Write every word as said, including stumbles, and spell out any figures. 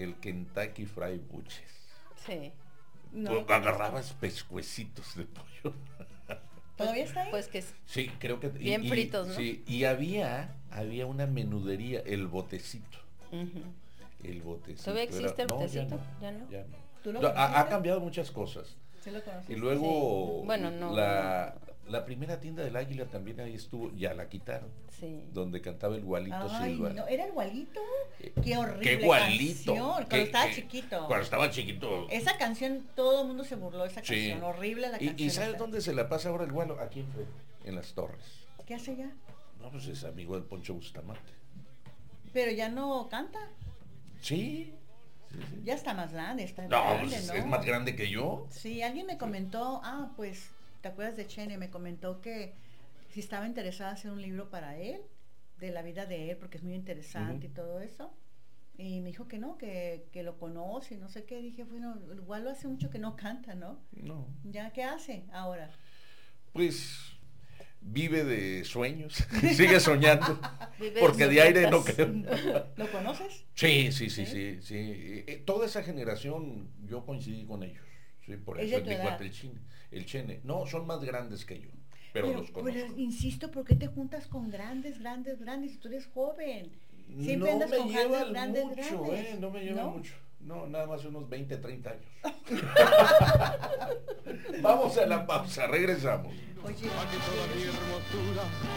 el Kentucky Fried Buches. Sí. No, agarrabas pescuecitos de pollo. ¿Todavía está ahí? Pues que sí, creo que bien y, fritos, ¿no? Sí, y había había una menudería, el Botecito. Uh-huh. El Botecito. ¿Todavía existe era, el Botecito? No, ya no. ¿Ya no? Ya no. ¿Tú lo No, ha, ha conociste? cambiado muchas cosas. ¿Sí lo conociste? Y luego Sí. Bueno, no, la, la primera tienda del Águila también ahí estuvo, ya la quitaron. Sí. Donde cantaba el Gualito Ay, Silva. no, ¿era el Gualito? Qué horrible Qué Gualito. canción, cuando Qué, estaba qué, chiquito. Cuando estaba chiquito. Esa canción, todo el mundo se burló de esa Sí. canción, horrible la ¿Y, canción. ¿Y sabes esa. dónde se la pasa ahora el Gualo? Aquí enfrente, en Las Torres. ¿Qué hace ya? No, pues es amigo del Poncho Bustamante. Pero ya no canta. Sí. sí, sí. Ya está más grande, está No, grande, pues ¿no? es más grande que yo. Sí, alguien me comentó, ah, pues, ¿te acuerdas de Chene? Me comentó que si estaba interesada en hacer un libro para él, de la vida de él, porque es muy interesante uh-huh. y todo eso. Y me dijo que no, que, que lo conoce, no sé qué. Dije, bueno, igual lo hace mucho que no canta, ¿no? No. ¿Ya qué hace ahora? Pues vive de sueños, sigue soñando, porque de aire no creo. ¿Lo conoces? Sí, sí, sí, sí, sí, sí. Eh, toda esa generación yo coincidí con ellos, sí, por eso es mi cuate el Chene, el Chene. No, son más grandes que yo, pero, pero los conozco. Pero insisto, ¿por qué te juntas con grandes, grandes, grandes si tú eres joven? Siempre no andas me con llevan grandes, mucho, grandes. Eh, no me llevan ¿No? mucho. No, nada más unos veinte, treinta años. Vamos a la pausa, regresamos. Oye,